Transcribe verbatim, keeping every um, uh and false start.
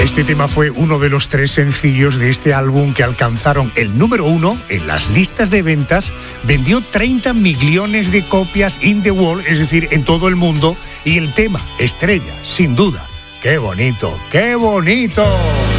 Este tema fue uno de los tres sencillos de este álbum que alcanzaron el número uno en las listas de ventas. Vendió treinta millones de copias in the world, es decir, en todo el mundo. Y el tema, estrella, sin duda. ¡Qué bonito! ¡Qué bonito!